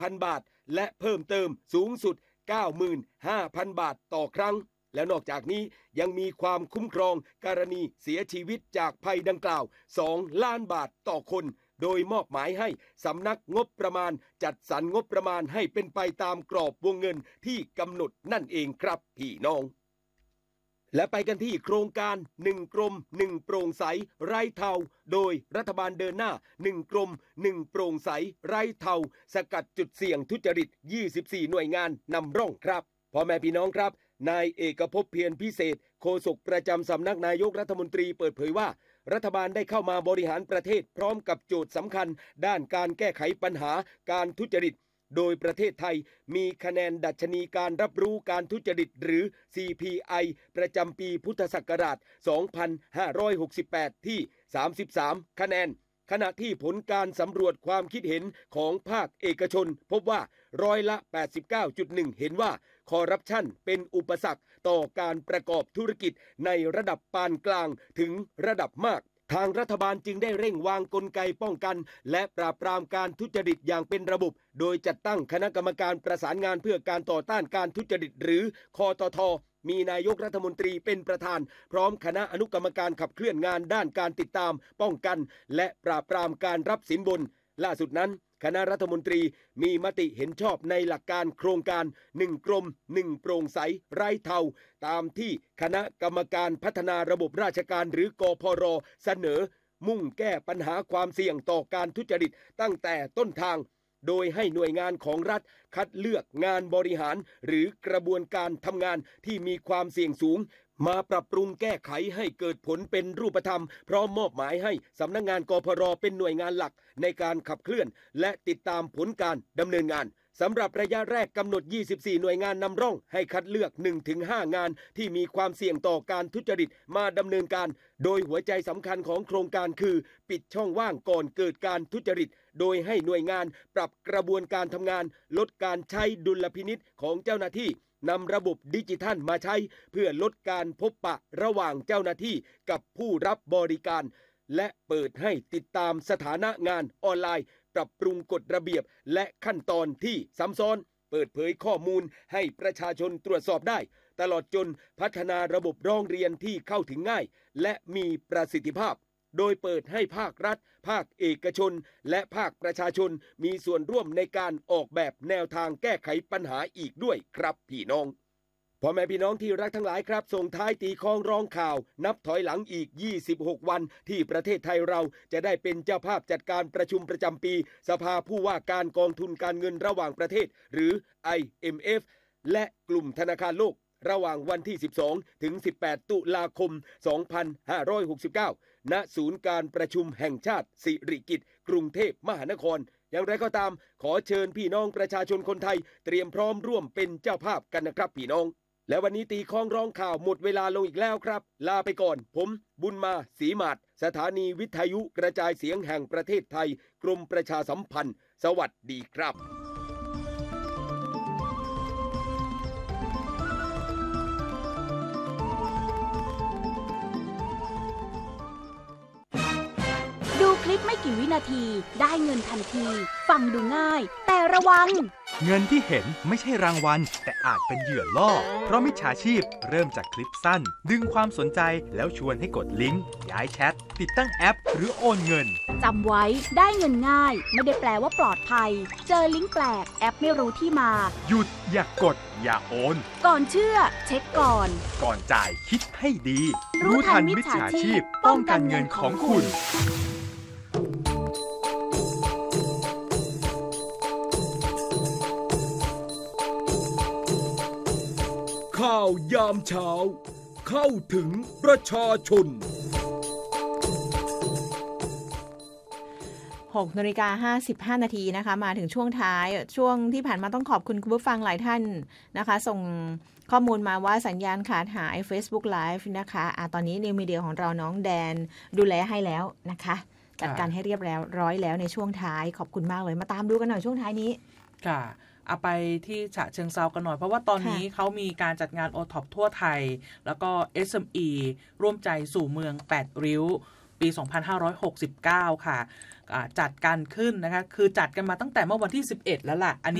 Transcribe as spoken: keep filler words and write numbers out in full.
พัน บาทและเพิ่มเติมสูงสุด เก้าหมื่นห้าพัน บาทต่อครั้งและนอกจากนี้ยังมีความคุ้มครองกรณีเสียชีวิตจากภัยดังกล่าวสองล้านบาทต่อคนโดยมอบหมายให้สำนักงบประมาณจัดสรรงบประมาณให้เป็นไปตามกรอบวงเงินที่กำหนดนั่นเองครับพี่น้องและไปกันที่โครงการหนึ่งกรมหนึ่งโปร่งใสไร้เทาโดยรัฐบาลเดินหน้าหนึ่งกรมหนึ่งโปร่งใสไร้เทาสกัดจุดเสี่ยงทุจริตยี่สิบสี่หน่วยงานนำร่องครับพ่อแม่พี่น้องครับนายเอกภพเพียรพิเศษโฆษกประจำสำนักนายกรัฐมนตรีเปิดเผยว่ารัฐบาลได้เข้ามาบริหารประเทศพร้อมกับโจทย์สำคัญด้านการแก้ไขปัญหาการทุจริตโดยประเทศไทยมีคะแนนดัชนีการรับรู้การทุจริตหรือ ซี พี ไอ ประจำปีพุทธศักราช สองพันห้าร้อยหกสิบแปด ที่ สามสิบสาม คะแนนขณะที่ผลการสำรวจความคิดเห็นของภาคเอกชนพบว่าร้อยละ แปดสิบเก้าจุดหนึ่ง เห็นว่าคอร์รัปชันเป็นอุปสรรคต่อการประกอบธุรกิจในระดับปานกลางถึงระดับมากทางรัฐบาลจึงได้เร่งวางกลไกป้องกันและปราบปรามการทุจริตอย่างเป็นระบบโดยจัดตั้งคณะกรรมการประสานงานเพื่อการต่อต้านการทุจริตหรือคตท.มีนายกรัฐมนตรีเป็นประธานพร้อมคณะอนุกรรมการขับเคลื่อนงานด้านการติดตามป้องกันและปราบปรามการรับสินบนล่าสุดนั้นคณะรัฐมนตรีมีมติเห็นชอบในหลักการโครงการหนึ่งกรมหนึ่งโปร่งใสไร้เทาตามที่คณะกรรมการพัฒนาระบบราชการหรือกพร.เสนอมุ่งแก้ปัญหาความเสี่ยงต่อการทุจริตตั้งแต่ต้นทางโดยให้หน่วยงานของรัฐคัดเลือกงานบริหารหรือกระบวนการทำงานที่มีความเสี่ยงสูงมาปรับปรุงแก้ไขให้เกิดผลเป็นรูปธรรมพร้อมมอบหมายให้สำนักงานกพร.เป็นหน่วยงานหลักในการขับเคลื่อนและติดตามผลการดำเนินงานสำหรับระยะแรกกำหนดยี่สิบสี่หน่วยงานนำร่องให้คัดเลือก หนึ่งถึงห้า งานที่มีความเสี่ยงต่อการทุจริตมาดำเนินการโดยหัวใจสำคัญของโครงการคือปิดช่องว่างก่อนเกิดการทุจริตโดยให้หน่วยงานปรับกระบวนการทำงานลดการใช้ดุลพินิจของเจ้าหน้าที่นำระบบดิจิทัลมาใช้เพื่อลดการพบปะระหว่างเจ้าหน้าที่กับผู้รับบริการและเปิดให้ติดตามสถานะงานออนไลน์ปรับปรุงกฎระเบียบและขั้นตอนที่ซ้ำซ้อนเปิดเผยข้อมูลให้ประชาชนตรวจสอบได้ตลอดจนพัฒนาระบบร้องเรียนที่เข้าถึงง่ายและมีประสิทธิภาพโดยเปิดให้ภาครัฐภาคเอกชนและภาคประชาชนมีส่วนร่วมในการออกแบบแนวทางแก้ไขปัญหาอีกด้วยครับพี่น้องพ่อแม่พี่น้องที่รักทั้งหลายครับส่งท้ายตีคล้องร้องข่าวนับถอยหลังอีกยี่สิบหกวันที่ประเทศไทยเราจะได้เป็นเจ้าภาพจัดการประชุมประจำปีสภาผู้ว่าการกองทุนการเงินระหว่างประเทศหรือ ไอ เอ็ม เอฟ และกลุ่มธนาคารโลกระหว่างวันที่สิบสองถึงสิบแปดตุลาคมสองพันห้าร้อยหกสิบเก้าณศูนย์การประชุมแห่งชาติสิริกิติ์กรุงเทพมหานครอย่างไรก็ตามขอเชิญพี่น้องประชาชนคนไทยเตรียมพร้อมร่วมเป็นเจ้าภาพกันนะครับพี่น้องและวันนี้ตีคล้องร้องข่าวหมดเวลาลงอีกแล้วครับลาไปก่อนผมบุญมาศรีมาศสถานีวิทยุกระจายเสียงแห่งประเทศไทยกรมประชาสัมพันธ์สวัสดีครับดูคลิปไม่กี่วินาทีได้เงินทันทีฟังดูง่ายแต่ระวังเงินที่เห็นไม่ใช่รางวัลแต่อาจเป็นเหยื่อล่อเพราะมิจฉาชีพเริ่มจากคลิปสั้นดึงความสนใจแล้วชวนให้กดลิงก์ย้ายแชทติดตั้งแอปหรือโอนเงินจำไว้ได้เงินง่ายไม่ได้แปลว่าปลอดภัยเจอลิงก์แปลกแอปไม่รู้ที่มาหยุดอย่ากดอย่าโอนก่อนเชื่อเช็คก่อนก่อนจ่ายคิดให้ดีรู้ทันมิจฉาชีพป้องกันเงินของคุณข่าวยามเช้าเข้าถึงประชาชนหกนาฬิกาห้าสิบห้านาทีนะคะมาถึงช่วงท้ายช่วงที่ผ่านมาต้องขอบคุณคุณผู้ฟังหลายท่านนะคะส่งข้อมูลมาว่าสัญญาณขาดหาย Facebook Live นะคะอ่ะตอนนี้นิวมีเดียของเราน้องแดนดูแลให้แล้วนะคะจัดการให้เรียบร้อยแล้วในช่วงท้ายขอบคุณมากเลยมาตามดูกันหน่อยช่วงท้ายนี้ค่ะเอาไปที่ฉะเชิงเทรากันหน่อยเพราะว่าตอนนี้เขามีการจัดงาน โอ ท็อป ทั่วไทยแล้วก็ เอส เอ็ม อี ร่วมใจสู่เมืองแปดริ้วปี สองพันห้าร้อยหกสิบเก้า ค่ะจัดกันขึ้นนะคะคือจัดกันมาตั้งแต่เมื่อวันที่สิบเอ็ดแล้วล่ะอันนี้